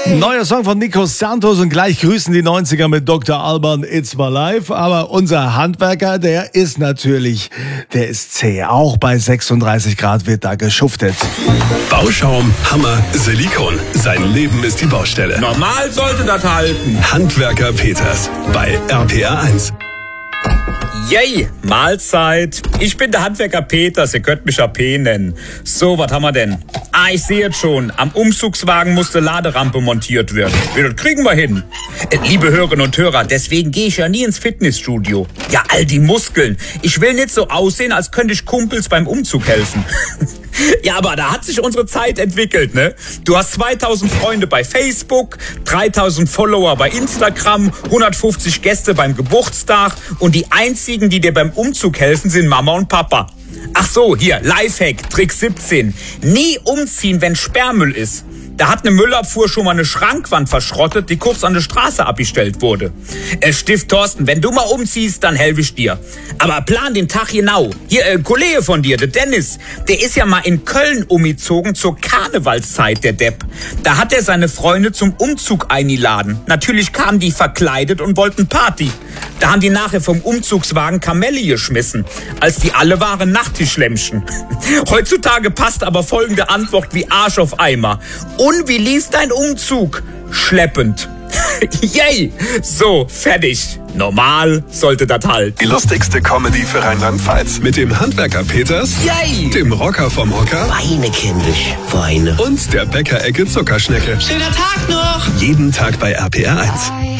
Neuer Song von Nico Santos und gleich grüßen die 90er mit Dr. Alban, It's My Life. Aber unser Handwerker, der ist zäh. Auch bei 36 Grad wird da geschuftet. Bauschaum, Hammer, Silikon. Sein Leben ist die Baustelle. Normal sollte das halten. Handwerker Peters bei RPR 1. Yay, Mahlzeit. Ich bin der Handwerker Peters, ihr könnt mich AP nennen. So, was haben wir denn? Ich sehe jetzt schon, am Umzugswagen musste Laderampe montiert werden. Das kriegen wir hin. Liebe Hörerinnen und Hörer, deswegen gehe ich ja nie ins Fitnessstudio. Ja, all die Muskeln. Ich will nicht so aussehen, als könnte ich Kumpels beim Umzug helfen. Ja, aber da hat sich unsere Zeit entwickelt, ne? Du hast 2000 Freunde bei Facebook, 3000 Follower bei Instagram, 150 Gäste beim Geburtstag und die einzigen, die dir beim Umzug helfen, sind Mama und Papa. Ach so, hier, Lifehack, Trick 17. Nie umziehen, wenn Sperrmüll ist. Da hat eine Müllabfuhr schon mal eine Schrankwand verschrottet, die kurz an der Straße abgestellt wurde. Stift Thorsten, wenn du mal umziehst, dann helfe ich dir. Aber plan den Tag genau. Hier, Kollege von dir, der Dennis, der ist ja mal in Köln umgezogen zur Karnevalszeit, der Depp. Da hat er seine Freunde zum Umzug eingeladen. Natürlich kamen die verkleidet und wollten Party. Da haben die nachher vom Umzugswagen Kamelle geschmissen, als die alle waren Nachttischlämmchen. Heutzutage passt aber folgende Antwort wie Arsch auf Eimer. Und wie lief dein Umzug? Schleppend. Yay! So, fertig. Normal sollte das halt. Die lustigste Comedy für Rheinland-Pfalz. Mit dem Handwerker Peters, Yay! dem Rocker vom Hocker Weine, kindisch, Weine. und der Bäckerecke Zuckerschnecke. Schöner Tag noch! Jeden Tag bei RPR 1.